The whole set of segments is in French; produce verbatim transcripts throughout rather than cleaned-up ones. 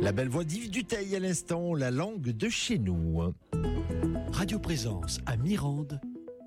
La belle voix d'Yves Duteil à l'instant, la langue de chez nous. Radio Présence à Mirande,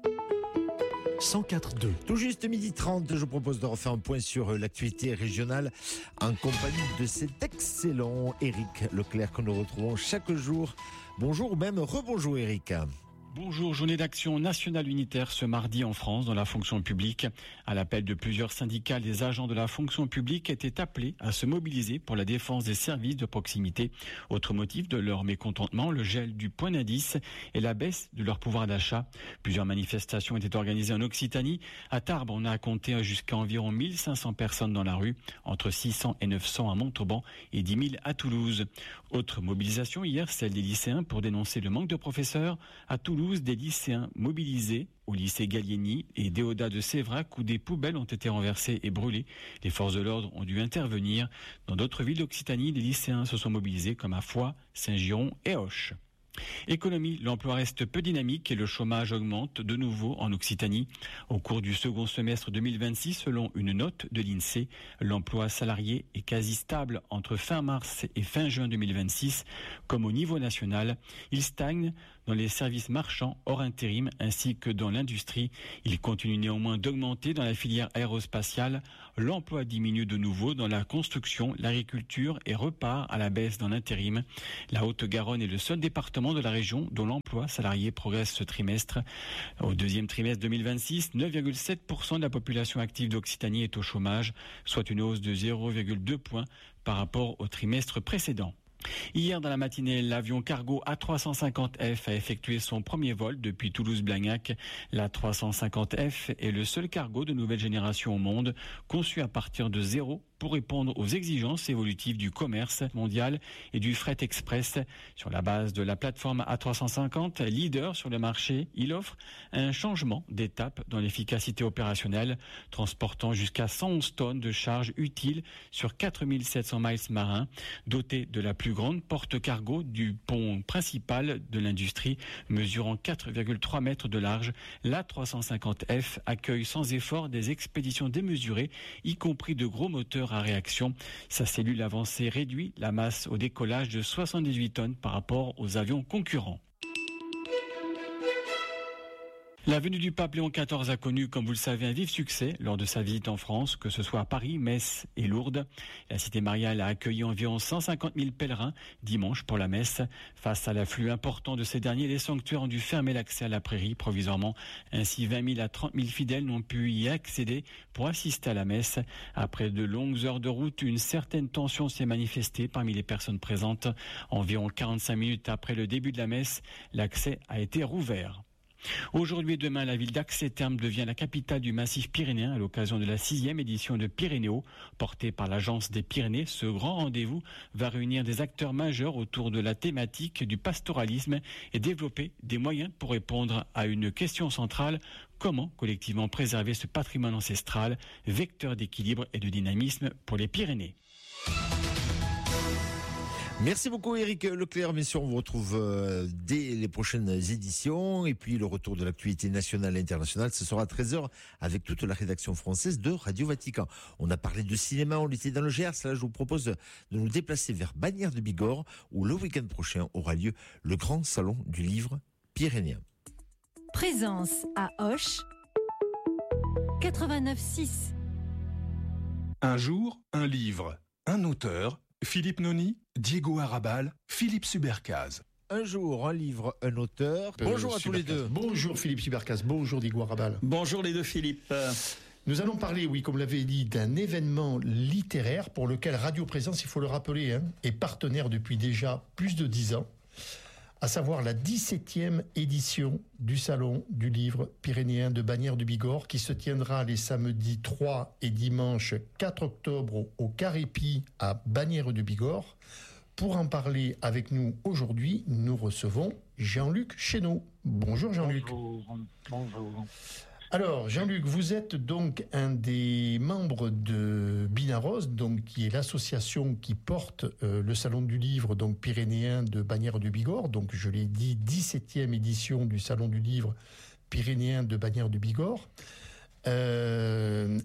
cent quatre virgule deux. Tout juste midi trente, je propose de refaire un point sur l'actualité régionale en compagnie de cet excellent Éric Leclerc que nous retrouvons chaque jour. Bonjour ou même rebonjour Éric. Bonjour, journée d'action nationale unitaire ce mardi en France dans la fonction publique. À l'appel de plusieurs syndicats, les agents de la fonction publique étaient appelés à se mobiliser pour la défense des services de proximité. Autre motif de leur mécontentement, le gel du point d'indice et la baisse de leur pouvoir d'achat. Plusieurs manifestations étaient organisées en Occitanie. À Tarbes, on a compté jusqu'à environ mille cinq cents personnes dans la rue, entre six cents et neuf cents à Montauban et dix mille à Toulouse. Autre mobilisation hier, celle des lycéens pour dénoncer le manque de professeurs. À Toulouse, des lycéens mobilisés au lycée Gallieni et Déodat de Sévrac où des poubelles ont été renversées et brûlées. Les forces de l'ordre ont dû intervenir. Dans d'autres villes d'Occitanie, les lycéens se sont mobilisés comme à Foix, Saint-Giron et Auch. Économie, l'emploi reste peu dynamique et le chômage augmente de nouveau en Occitanie. Au cours du second semestre deux mille vingt-six, selon une note de l'INSEE, l'emploi salarié est quasi stable entre fin mars et fin juin deux mille vingt-six. Comme au niveau national, il stagne dans les services marchands hors intérim ainsi que dans l'industrie. Il continue néanmoins d'augmenter dans la filière aérospatiale. L'emploi diminue de nouveau dans la construction, l'agriculture et repart à la baisse dans l'intérim. La Haute-Garonne est le seul département de la région dont l'emploi salarié progresse ce trimestre. Au deuxième trimestre deux mille vingt-six, neuf virgule sept pour cent de la population active d'Occitanie est au chômage, soit une hausse de zéro virgule deux points par rapport au trimestre précédent. Hier dans la matinée, l'avion cargo A trois cent cinquante F a effectué son premier vol depuis Toulouse-Blagnac. L'A trois cent cinquante F est le seul cargo de nouvelle génération au monde, conçu à partir de zéro pour répondre aux exigences évolutives du commerce mondial et du fret express. Sur la base de la plateforme A trois cent cinquante, leader sur le marché, il offre un changement d'étape dans l'efficacité opérationnelle, transportant jusqu'à cent onze tonnes de charges utiles sur quatre mille sept cents miles marins, doté de la plus grande porte-cargo du pont principal de l'industrie, mesurant quatre virgule trois mètres de large. L'A trois cent cinquante F accueille sans effort des expéditions démesurées, y compris de gros moteurs à réaction. Sa cellule avancée réduit la masse au décollage de soixante-dix-huit tonnes par rapport aux avions concurrents. La venue du pape Léon quatorze a connu, comme vous le savez, un vif succès lors de sa visite en France, que ce soit à Paris, Metz et Lourdes. La cité mariale a accueilli environ cent cinquante mille pèlerins dimanche pour la messe. Face à l'afflux important de ces derniers, les sanctuaires ont dû fermer l'accès à la prairie provisoirement. Ainsi, vingt mille à trente mille fidèles n'ont pu y accéder pour assister à la messe. Après de longues heures de route, une certaine tension s'est manifestée parmi les personnes présentes. Environ quarante-cinq minutes après le début de la messe, l'accès a été rouvert. Aujourd'hui et demain, la ville d'Ax-les-Thermes devient la capitale du massif pyrénéen à l'occasion de la sixième édition de Pyrénéo, portée par l'Agence des Pyrénées. Ce grand rendez-vous va réunir des acteurs majeurs autour de la thématique du pastoralisme et développer des moyens pour répondre à une question centrale: comment collectivement préserver ce patrimoine ancestral, vecteur d'équilibre et de dynamisme pour les Pyrénées. Merci beaucoup Éric Leclerc. Bien sûr, on vous retrouve euh, dès les prochaines éditions. Et puis le retour de l'actualité nationale et internationale, ce sera à treize heures avec toute la rédaction française de Radio Vatican. On a parlé de cinéma, on était dans le Gers. Là, je vous propose de nous déplacer vers Bagnères de Bigorre, où le week-end prochain aura lieu le grand salon du livre pyrénéen. Présence à Auch, quatre-vingt-neuf six. Un jour, un livre, un auteur, Philippe Noni, Diego Arrabal, Philippe Subercaz. Un jour, un livre, un auteur. Bonjour euh, à tous les deux. Bonjour Philippe Subercaz, bonjour Diego Arrabal. Bonjour les deux Philippe. Nous allons parler, oui, comme l'avait dit, d'un événement littéraire pour lequel Radio Présence, il faut le rappeler, hein, est partenaire depuis déjà plus de dix ans, à savoir la dix-septième édition du Salon du Livre Pyrénéen de Bagnères du Bigorre, qui se tiendra les samedis trois et dimanche quatre octobre au Carépi à Bagnères du Bigorre. Pour en parler avec nous aujourd'hui, nous recevons Jean-Luc Chénaud. Bonjour Jean-Luc. Bonjour. Bonjour. Alors, Jean-Luc, vous êtes donc un des membres de Binaros, donc qui est l'association qui porte euh, le Salon du Livre donc pyrénéen de Bagnères du Bigorre. Donc, je l'ai dit, dix-septième édition du Salon du Livre pyrénéen de Bagnères du Bigorre. Euh,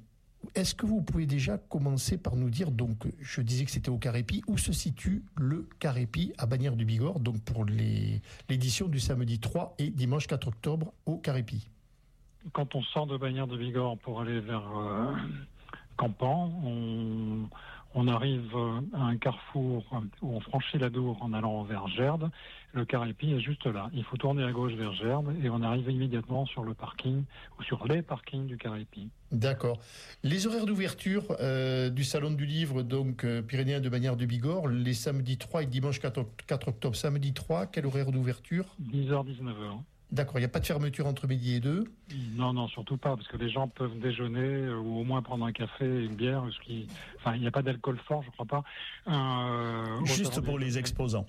Est-ce que vous pouvez déjà commencer par nous dire, donc je disais que c'était au Carépi, où se situe le Carépi à Bagnères du Bigorre, donc pour les, l'édition du samedi trois et dimanche quatre octobre au Carépi? Quand on sort de Bagnères du Bigorre pour aller vers euh, Campan, on, on arrive à un carrefour où on franchit la Dour en allant vers Gerde. Le Carépi est juste là. Il faut tourner à gauche vers Gerde et on arrive immédiatement sur le parking ou sur les parkings du Carépi. D'accord. Les horaires d'ouverture euh, du Salon du Livre, donc euh, pyrénéen de Bagnères du Bigorre, les samedis trois et dimanche quatre octobre. Samedi trois, quel horaire d'ouverture? dix heures dix-neuf heures. D'accord, il n'y a pas de fermeture entre midi et deux? Non, non, surtout pas, parce que les gens peuvent déjeuner euh, ou au moins prendre un café et une bière. Ce qui... Enfin, il n'y a pas d'alcool fort, je crois pas. Euh, Juste pour les exposants.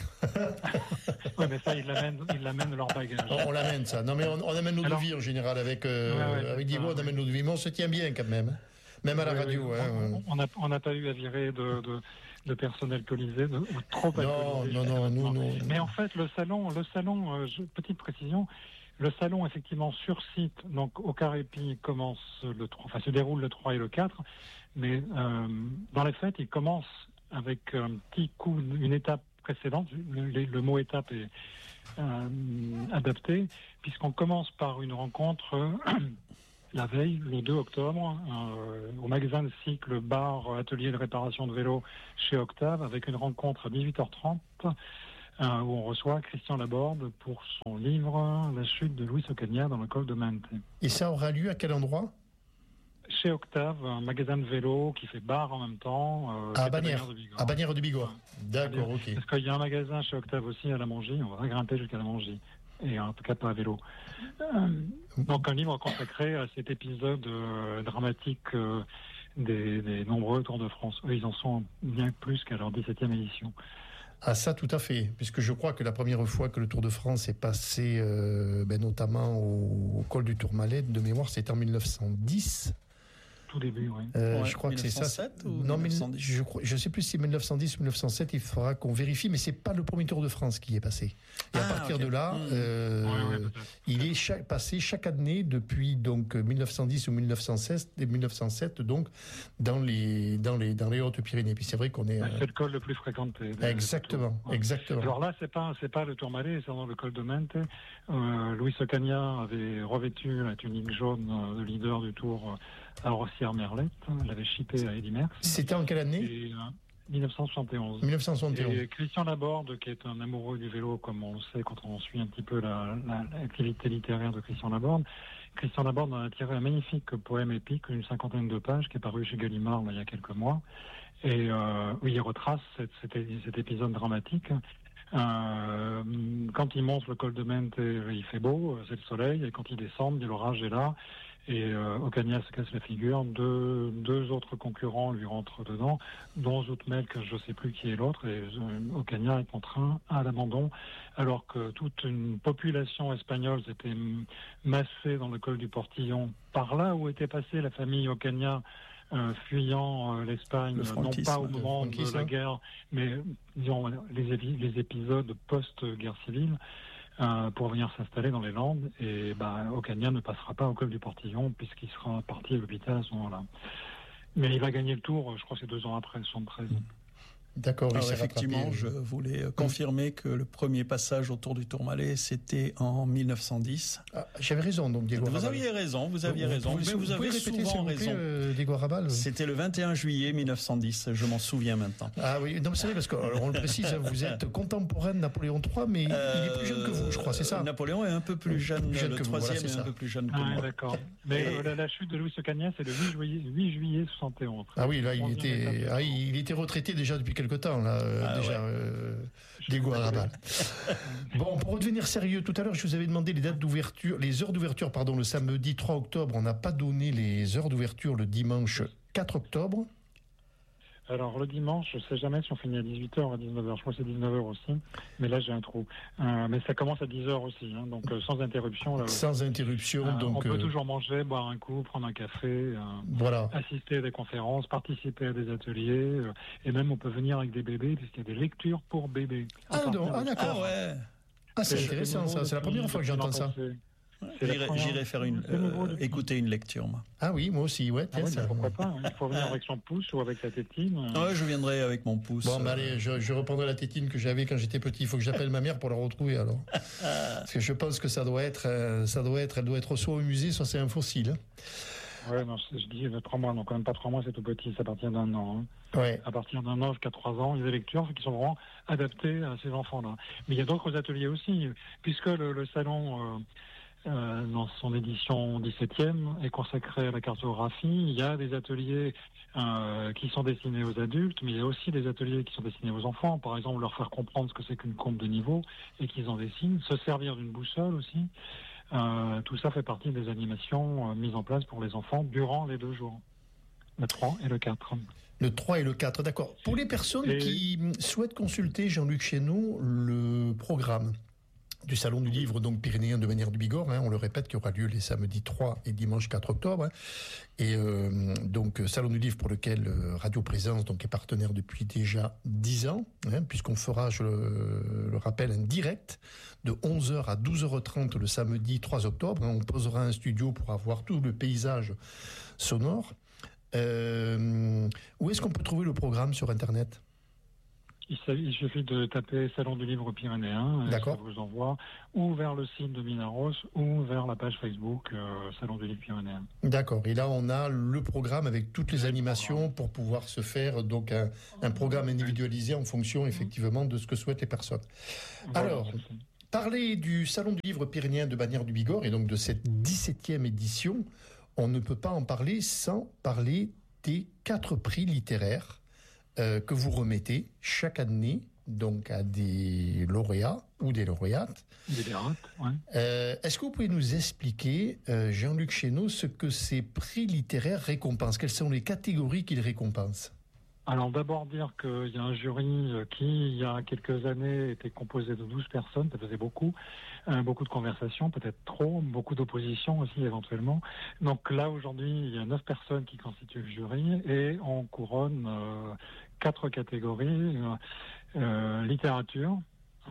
Oui, mais ça, ils l'amènent, ils l'amènent leur bagage. On, on l'amène, ça. Non, mais on, on amène nos Alors, devis en général. Avec, euh, ouais, ouais, avec Diego, ça, on amène oui. nos devis. Mais on se tient bien quand même. Même à la oui, radio. Oui. Hein. On n'a on a pas eu à virer de, de, de personnes alcoolisées, de, ou trop Non, alcoolisées. non, non, nous, nous. Mais en fait, le salon, le salon euh, je, petite précision, le salon, effectivement, sur site, donc au Carépi, commence le trois, enfin, se déroule le trois et le quatre, mais euh, dans les faits, il commence avec un petit coup, une étape précédente. Le, le, le mot étape est euh, adapté, puisqu'on commence par une rencontre euh, la veille, le deux octobre, euh, au magasin de cycle, bar, atelier de réparation de vélo chez Octave, avec une rencontre à dix-huit heures trente, euh, où on reçoit Christian Laborde pour son livre « La chute de Luis Ocaña dans le col de Mente ». Et ça aura lieu à quel endroit? Chez Octave, un magasin de vélo qui fait bar en même temps. Euh, à Bagnères, à Bagnères du Bigorre. D'accord, ok. Parce qu'il y a un magasin chez Octave aussi à la Mongie, on va grimper jusqu'à la Mongie. Et en tout cas pas à vélo. Euh, donc un livre consacré à cet épisode euh, dramatique euh, des, des nombreux Tours de France. Eux, ils en sont bien plus qu'à leur dix-septième édition. Ah ça, tout à fait. Puisque je crois que la première fois que le Tour de France est passé, euh, ben, notamment au, au col du Tourmalet, de mémoire, c'était en mille neuf cent dix. Tout début, oui. Euh, Ouais, je crois que c'est ça. Ou Non, mais mille neuf cent dix? je ne je sais plus si c'est mille neuf cent dix ou mille neuf cent sept, il faudra qu'on vérifie, mais c'est pas le premier Tour de France qui est passé. Et à Ah, partir ok. de là, Mmh. euh, Ouais, ouais, il est chaque, passé chaque année depuis donc mille neuf cent dix ou mille neuf cent seize et mille neuf cent sept, donc dans les dans les dans les Hautes-Pyrénées. Puis c'est vrai qu'on est. Ouais, euh, c'est le col le plus fréquenté. Le, exactement, le exactement. Alors là, c'est pas c'est pas le Tourmalet, c'est dans le col de Mente. Euh, Luis Ocaña avait revêtu la tunique jaune euh, de leader du Tour euh, à Rossière-Merlette. Il avait chippé à Eddy Merckx. C'était en quelle année? Et, euh, mille neuf cent soixante et onze. mille neuf cent soixante et onze. Et Christian Laborde, qui est un amoureux du vélo, comme on le sait quand on suit un petit peu la, la, l'activité littéraire de Christian Laborde, Christian Laborde a tiré un magnifique poème épique, une cinquantaine de pages, qui est paru chez Gallimard là, il y a quelques mois, et euh, où il retrace cet, cet, cet épisode dramatique. Euh, quand il monte le col de Mente, il fait beau, c'est le soleil, et quand il descend, l'orage est là, et euh, Ocaña se casse la figure, deux, deux autres concurrents lui rentrent dedans, dont Zoutmelk, je ne sais plus qui est l'autre, et euh, Ocaña est contraint à l'abandon, alors que toute une population espagnole s'était massée dans le col du Portillon, par là où était passée la famille Ocaña, Euh, fuyant euh, l'Espagne, non pas au moment de la guerre, mais disons les, les épisodes post-guerre civile, euh, pour venir s'installer dans les Landes. Et bah, Ocaña ne passera pas au col du Portillon puisqu'il sera parti à l'hôpital à ce moment-là. Mais il va gagner le Tour, je crois que c'est deux ans après, soixante-treize. D'accord, Alors effectivement, je voulais confirmer que le premier passage au Tour du Tourmalet, c'était en mille neuf cent dix. Ah, j'avais raison, donc Diego Vous Rabal. aviez raison, vous aviez vous, raison, vous, mais vous, vous, vous avez répéter, souvent plaît, raison. Euh, Diego Rabal. C'était le vingt et un juillet mille neuf cent dix, je m'en souviens maintenant. Ah oui, non, vous savez, parce qu'on le précise, vous êtes contemporain de Napoléon trois, mais euh, il est plus jeune que vous, je crois, c'est ça? Napoléon est un peu plus jeune, plus jeune le troisième vous, voilà, est, est un peu plus jeune que ah, moi. D'accord. Mais et... la, la chute de Luis Ocaña, c'est le huit juillet, huit juillet soixante et onze. Ah oui, là, il était, ah, il était retraité déjà depuis quelque temps, là, ah, déjà. Ouais. Euh, Diego Rabal. Bon, pour redevenir sérieux, tout à l'heure, je vous avais demandé les dates d'ouverture, les heures d'ouverture, pardon, le samedi trois octobre. On n'a pas donné les heures d'ouverture le dimanche quatre octobre. Alors, le dimanche, je ne sais jamais si on finit à dix-huit heures ou à dix-neuf heures. Je crois que c'est dix-neuf heures aussi. Mais là, j'ai un trou. Euh, mais ça commence à dix heures aussi. Hein, donc, euh, sans interruption. Là, sans interruption. Euh, donc, on peut euh... toujours manger, boire un coup, prendre un café, euh, voilà. assister à des conférences, participer à des ateliers. Euh, et même, on peut venir avec des bébés, puisqu'il y a des lectures pour bébés. Ah, non, ah d'accord. Ah, ouais. Ah, c'est intéressant, ça. C'est la première fois que j'entends ça. C'est la J'irai, première- j'irai faire une, c'est le niveau euh, du- écouter une lecture, moi. Ah oui, moi aussi, ouais, Ah tiens, oui, ça. mais pourquoi pas, hein. Il faut venir avec son pouce ou avec sa tétine. Ouais, je viendrai avec mon pouce. Bon, bah euh, allez, je, je reprendrai la tétine que j'avais quand j'étais petit. Il faut que j'appelle ma mère pour la retrouver alors. Parce que je pense que ça doit être, euh, ça doit être, elle doit être soit au musée, soit c'est un fossile. hein. Ouais, non, je dis euh, trois mois, donc quand même pas trois mois, c'est tout petit, c'est à partir d'un an. hein. Ouais. À partir d'un an jusqu'à trois ans, il y a des lectures qui sont vraiment adaptées à ces enfants-là. Mais il y a d'autres ateliers aussi, puisque le, le salon, euh, euh, dans son édition dix-septième, est consacré à la cartographie. Il y a des ateliers euh, qui sont destinés aux adultes, mais il y a aussi des ateliers qui sont destinés aux enfants. Par exemple, leur faire comprendre ce que c'est qu'une courbe de niveau et qu'ils en dessinent. Se servir d'une boussole aussi. Euh, tout ça fait partie des animations euh, mises en place pour les enfants durant les deux jours, le trois et le quatre. Le trois et le quatre, d'accord. Pour les personnes Et- qui souhaitent consulter, Jean-Luc Chénaud, le programme du Salon du Livre, donc pyrénéen de Bagnères du Bigorre, hein, on le répète, qui aura lieu les samedis trois et dimanche quatre octobre. hein. Et euh, donc, Salon du Livre pour lequel euh, Radio Présence donc, est partenaire depuis déjà dix ans, hein, puisqu'on fera, je le, le rappelle, un direct de onze heures à douze heures trente le samedi trois octobre. hein. On posera un studio pour avoir tout le paysage sonore. Euh, où est-ce qu'on peut trouver le programme sur Internet ? Il, sa- il suffit de taper Salon du Livre pyrénéen, et D'accord. ça vous envoie ou vers le site de Minaros ou vers la page Facebook euh, Salon du Livre pyrénéen. D'accord. Et là, on a le programme avec toutes les animations pour pouvoir se faire donc un, un programme individualisé en fonction effectivement de ce que souhaitent les personnes. Voilà, Alors, c'est ça. Parler du Salon du Livre pyrénéen de Bagnères du Bigorre et donc de cette dix-septième édition, on ne peut pas en parler sans parler des quatre prix littéraires euh, que vous remettez chaque année donc à des lauréats ou des lauréates. Des pirates, ouais. Euh, Est-ce que vous pouvez nous expliquer, euh, Jean-Luc Chénaud, ce que ces prix littéraires récompensent ? Quelles sont les catégories qu'ils récompensent ? Alors d'abord dire qu'il y a un jury euh, qui, il y a quelques années, était composé de douze personnes, ça faisait beaucoup, euh, beaucoup de conversations, peut-être trop, beaucoup d'opposition aussi éventuellement. Donc là aujourd'hui, il y a neuf personnes qui constituent le jury et on couronne euh, quatre catégories. Euh, euh, littérature,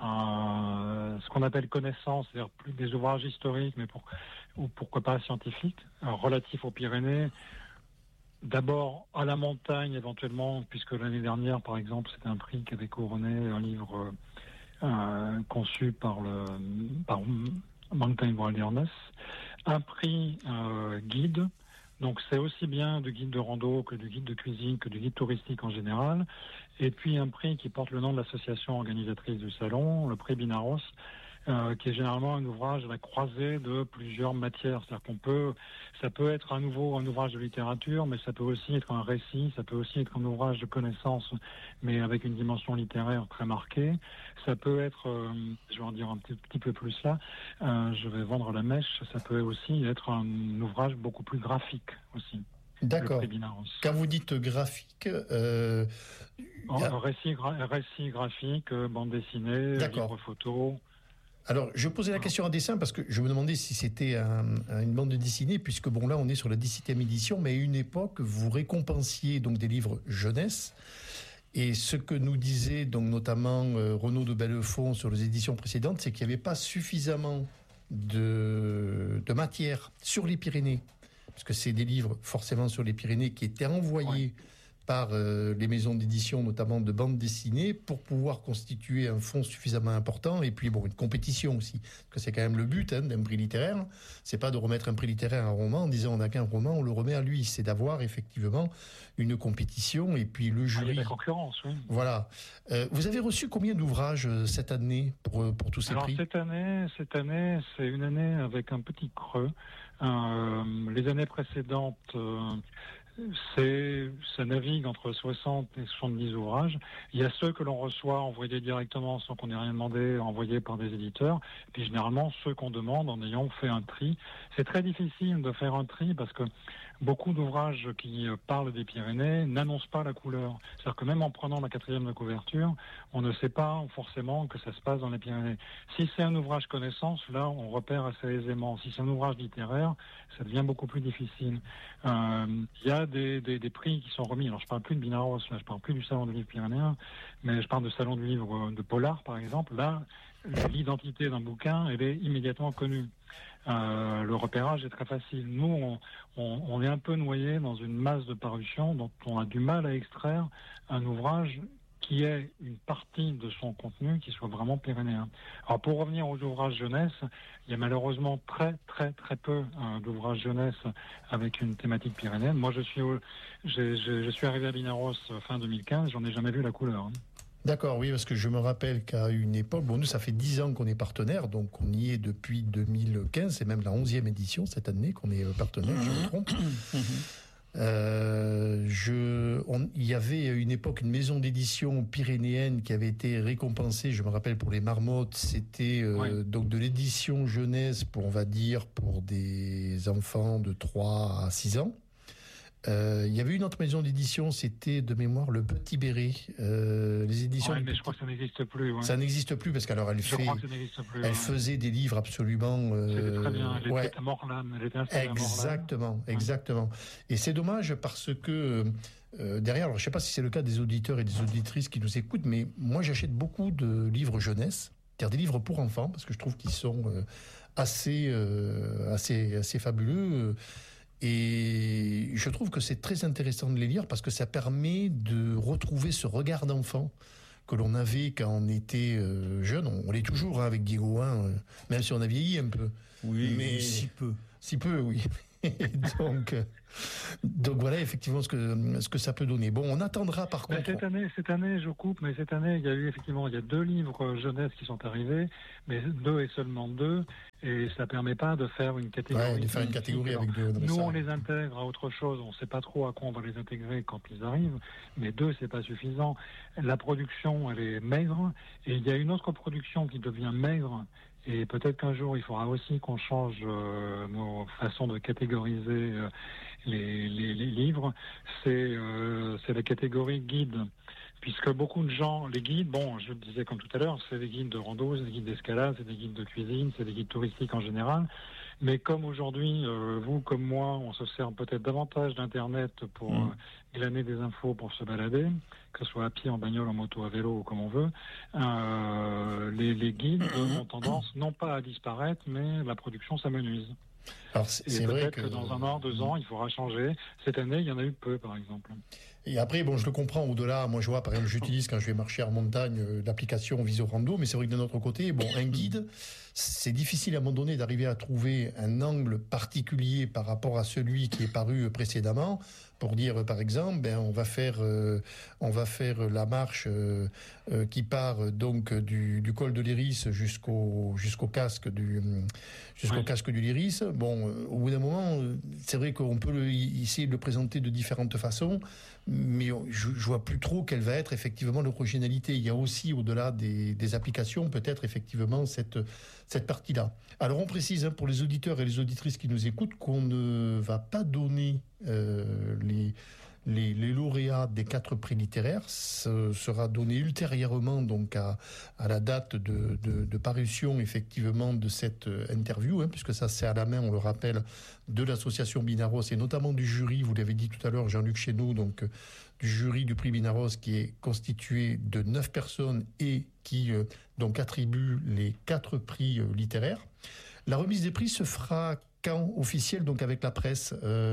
euh, ce qu'on appelle connaissance, c'est-à-dire plus des ouvrages historiques, mais pour, ou pourquoi pas scientifiques, euh, relatifs aux Pyrénées. D'abord à la montagne éventuellement, puisque l'année dernière, par exemple, c'était un prix qui avait couronné un livre euh, conçu par le par Mountain Wilderness, un prix euh, guide. Donc c'est aussi bien du guide de rando que du guide de cuisine que du guide touristique en général. Et puis un prix qui porte le nom de l'association organisatrice du salon, le prix Binaros, euh, qui est généralement un ouvrage à la croisée de plusieurs matières. C'est-à-dire qu'on peut, ça peut être à nouveau un ouvrage de littérature, mais ça peut aussi être un récit, ça peut aussi être un ouvrage de connaissance, mais avec une dimension littéraire très marquée. Ça peut être, euh, je vais en dire un petit, petit peu plus là, euh, je vais vendre la mèche, ça peut aussi être un ouvrage beaucoup plus graphique aussi. D'accord. Le prix Binaros. Quand vous dites graphique, euh, En y a- récit, gra- récit graphique, euh, bande dessinée, D'accord. livre photo. alors je posais la question en dessin parce que je me demandais si c'était un- un- une bande dessinée, puisque bon là on est sur la dix-septième édition, mais à une époque vous récompensiez donc des livres jeunesse. Et ce que nous disait donc notamment euh, Renaud de Bellefond sur les éditions précédentes, c'est qu'il n'y avait pas suffisamment de, de matière sur les Pyrénées, parce que c'est des livres forcément sur les Pyrénées qui étaient envoyés par euh, les maisons d'édition, notamment de bandes dessinées, pour pouvoir constituer un fonds suffisamment important. Et puis bon, une compétition aussi, parce que c'est quand même le but hein, d'un prix littéraire. C'est pas de remettre un prix littéraire à un roman en disant on n'a qu'un roman, on le remet à lui. C'est d'avoir effectivement une compétition et puis le Ah, il y a jury. de la concurrence, oui. Voilà. Euh, vous avez reçu combien d'ouvrages euh, cette année pour, euh, pour tous ces Alors prix ? cette année, cette année, c'est une année avec un petit creux. Euh, les années précédentes, euh, c'est, ça navigue entre soixante et soixante-dix ouvrages. Il y a ceux que l'on reçoit envoyés directement sans qu'on ait rien demandé, envoyés par des éditeurs. Puis généralement ceux qu'on demande en ayant fait un tri. C'est très difficile de faire un tri parce que beaucoup d'ouvrages qui euh, parlent des Pyrénées n'annoncent pas la couleur. C'est-à-dire que même en prenant la quatrième de couverture, on ne sait pas forcément que ça se passe dans les Pyrénées. Si c'est un ouvrage connaissance, là, on repère assez aisément. Si c'est un ouvrage littéraire, ça devient beaucoup plus difficile. Euh, Il y a des, des, des prix qui sont remis. Alors, je parle plus de Binaros, là, je parle plus du Salon du Livre pyrénéen, mais je parle de Salon du Livre de Polar, par exemple. Là, l'identité d'un bouquin, elle est immédiatement connue. Euh, le repérage est très facile. Nous, on, on, on est un peu noyé dans une masse de parutions dont on a du mal à extraire un ouvrage qui ait une partie de son contenu qui soit vraiment pyrénéen. Alors pour revenir aux ouvrages jeunesse, il y a malheureusement très très très peu hein, d'ouvrages jeunesse avec une thématique pyrénéenne. Moi je suis au, j'ai, j'ai, je suis arrivé à Binaros fin deux mille quinze, j'en ai jamais vu la couleur. Hein. D'accord, oui, parce que je me rappelle qu'à une époque, bon, nous, ça fait dix ans qu'on est partenaire, donc on y est depuis deux mille quinze, c'est même la onzième édition cette année qu'on est partenaire, je me trompe. Euh, je, on, il y avait une époque une maison d'édition pyrénéenne qui avait été récompensée, je me rappelle pour les marmottes, c'était euh, ouais. donc de l'édition jeunesse pour, on va dire, pour des enfants de trois à six ans. Euh, il y avait une autre maison d'édition, c'était de mémoire le Petit Béret. Euh, les éditions. Ouais, mais je crois que ça n'existe plus. Ouais. Ça n'existe plus parce qu'alors elle je fait, crois que ça n'existe plus, elle ouais. faisait des livres absolument. Euh, C'était très bien. Elle ouais. était à Morlames. Elle était installée exactement, à Morlames. exactement. Et c'est dommage parce que euh, derrière, alors je ne sais pas si c'est le cas des auditeurs et des auditrices qui nous écoutent, mais moi j'achète beaucoup de livres jeunesse, c'est-à-dire des livres pour enfants parce que je trouve qu'ils sont euh, assez, euh, assez, assez fabuleux. Et je trouve que c'est très intéressant de les lire parce que ça permet de retrouver ce regard d'enfant que l'on avait quand on était euh, jeune. On, on l'est toujours hein, avec Diego, hein, même si on a vieilli un peu. Oui, mais si peu. Si peu, oui. donc, euh, donc voilà effectivement ce que, ce que ça peut donner. Bon, on attendra par contre... Cette année, cette année, je coupe, mais cette année, il y a eu effectivement il y a deux livres jeunesse qui sont arrivés, mais deux et seulement deux, et ça permet pas de faire une catégorie. Ouais, de faire une catégorie avec deux. Nous, ça. On les intègre à autre chose, on ne sait pas trop à quoi on va les intégrer quand ils arrivent, mais deux, c'est pas suffisant. La production, elle est maigre, et il y a une autre production qui devient maigre. Et peut-être qu'un jour, il faudra aussi qu'on change euh, nos façons de catégoriser euh, les, les, les livres. C'est, euh, c'est la catégorie guide. Puisque beaucoup de gens, les guides, bon, je le disais comme tout à l'heure, c'est des guides de rando, c'est des guides d'escalade, c'est des guides de cuisine, c'est des guides touristiques en général. Mais comme aujourd'hui, euh, vous comme moi, on se sert peut-être davantage d'Internet pour mmh. euh, glaner des infos pour se balader, que ce soit à pied, en bagnole, en moto, à vélo ou comme on veut, euh, les, les guides ont tendance non pas à disparaître, mais la production s'amenuise. Alors c'est, Et c'est peut-être vrai que... que dans un an, deux ans, il faudra changer. Cette année, il y en a eu peu, par exemple. Et après, bon, je le comprends au-delà. Moi, je vois, par exemple, j'utilise quand je vais marcher en montagne euh, l'application Visorando, mais c'est vrai que d'un autre côté, bon, un guide, c'est difficile à un moment donné d'arriver à trouver un angle particulier par rapport à celui qui est paru précédemment. Pour dire, par exemple, ben, on va faire, euh, on va faire la marche euh, euh, qui part donc du, du col de l'Iris jusqu'au jusqu'au casque du jusqu'au ouais. casque du Liris. Bon, euh, au bout d'un moment, c'est vrai qu'on peut le, essayer de le présenter de différentes façons, mais je, je vois plus trop quelle va être effectivement l'originalité. Il y a aussi, au-delà des, des applications, peut-être effectivement cette cette partie-là. Alors, on précise hein, pour les auditeurs et les auditrices qui nous écoutent qu'on ne va pas donner euh, les, les, les lauréats des quatre prix littéraires. Ce sera donné ultérieurement donc à, à la date de, de, de parution effectivement de cette interview, hein, puisque ça c'est à la main, on le rappelle, de l'association Binaros et notamment du jury, vous l'avez dit tout à l'heure, Jean-Luc Chénaud, donc du jury du prix Binaros qui est constitué de neuf personnes et qui euh, donc attribue les quatre prix euh, littéraires. La remise des prix se fera quand officiel, donc avec la presse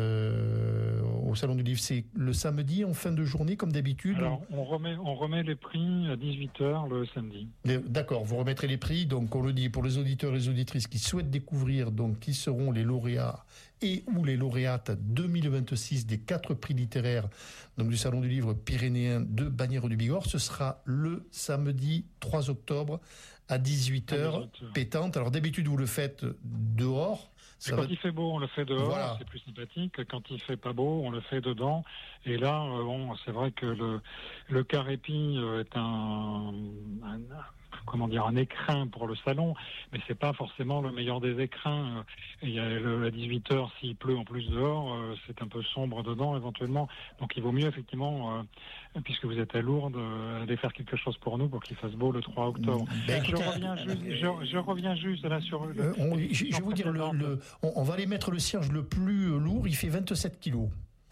euh, au Salon du Livre. C'est le samedi en fin de journée comme d'habitude. Alors on remet, on remet les prix à dix-huit heures le samedi. Les, d'accord, vous remettrez les prix. Donc on le dit pour les auditeurs et les auditrices qui souhaitent découvrir donc qui seront les lauréats et ou les lauréates deux mille vingt-six des quatre prix littéraires donc du Salon du Livre pyrénéen de Bagnères-du-Bigorre. Ce sera le samedi trois octobre à dix-huit heures pétante. Alors d'habitude vous le faites dehors. Quand va... il fait beau, on le fait dehors, voilà. C'est plus sympathique. Quand il fait pas beau, on le fait dedans. Et là, euh, bon, c'est vrai que le, le Carépi euh, est un, un, comment dire, un écrin pour le salon, mais c'est pas forcément le meilleur des écrins. Il y a le, à dix-huit heures, s'il pleut en plus dehors, euh, c'est un peu sombre dedans éventuellement. Donc il vaut mieux effectivement, euh, puisque vous êtes à Lourdes, euh, aller faire quelque chose pour nous pour qu'il fasse beau le trois octobre. Ben, je, reviens juste, je, je reviens juste là sur. Le, euh, on, je, je vais vous dire, le, le, on, on va aller mettre le cierge le plus lourd. Il fait vingt-sept kilos.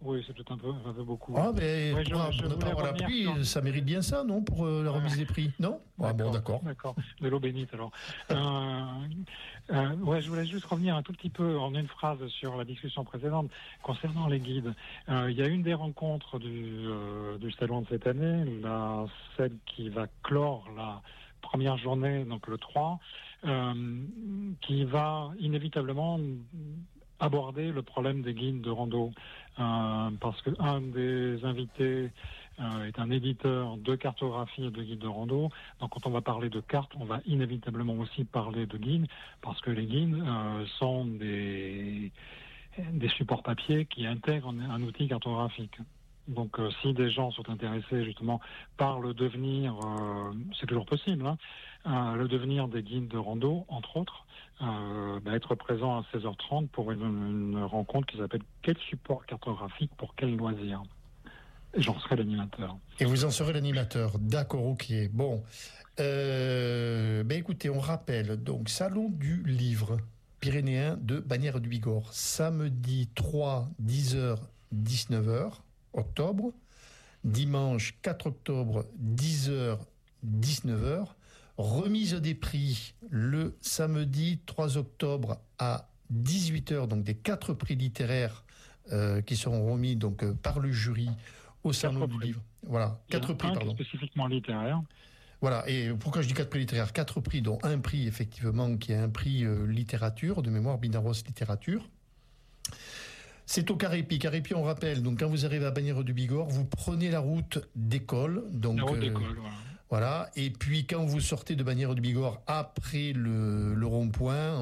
Oui, c'est peut-être un peu, un peu beaucoup. Ah, mais ouais, pour, je, pour je ne pas avoir la revenir prix, sur... ça mérite bien ça, non, pour euh, la remise des prix, non? Ah bon, d'accord. D'accord, de l'eau bénite alors. euh, euh, ouais, je voulais juste revenir un tout petit peu en une phrase sur la discussion précédente concernant les guides. Euh, il y a une des rencontres du, euh, du salon de cette année, la, celle qui va clore la première journée, donc le trois, euh, qui va inévitablement aborder le problème des guides de rando, euh, parce que un des invités euh, est un éditeur de cartographie et de guides de rando. Donc quand on va parler de cartes, on va inévitablement aussi parler de guides, parce que les guides euh, sont des, des supports papier qui intègrent un, un outil cartographique. Donc euh, si des gens sont intéressés justement par le devenir, euh, c'est toujours possible, hein, euh, le devenir des guides de rando, entre autres, euh, bah, être présent à seize heures trente pour une, une rencontre qui s'appelle « Quel support cartographique pour quel loisir ?» Et j'en serai l'animateur. Et vous en serez l'animateur, d'accord, ok. Bon, euh, ben écoutez, on rappelle, donc, Salon du Livre Pyrénéen de Bagnères du Bigorre, samedi trois, dix heures, dix-neuf heures, octobre, dimanche quatre octobre, dix heures, dix-neuf heures, remise des prix le samedi trois octobre à dix-huit heures, donc des quatre prix littéraires euh, qui seront remis donc euh, par le jury au Salon du Livre. Voilà, quatre prix, pardon. Spécifiquement littéraire. Voilà, et pourquoi je dis quatre prix littéraires? Quatre prix, dont un prix, effectivement, qui est un prix euh, littérature, de mémoire, Binaros Littérature. C'est au Carépi. Carépi, on rappelle, donc quand vous arrivez à Bagnères du Bigorre, vous prenez la route d'école. Donc, la route euh, d'école, voilà. Voilà, et puis quand vous sortez de Bagnères du Bigorre, après le, le rond-point,